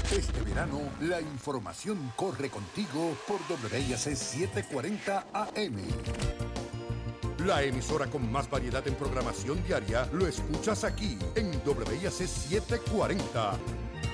Este verano, la información corre contigo por WIAC 740 AM. La emisora con más variedad en programación diaria lo escuchas aquí en WIAC 740.